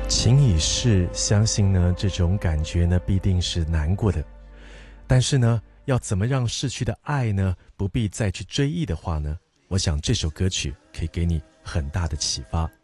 情已逝，相信呢这种感觉呢必定是难过的，但是呢要怎么让逝去的爱呢不必再去追忆的话呢，我想这首歌曲可以给你很大的启发。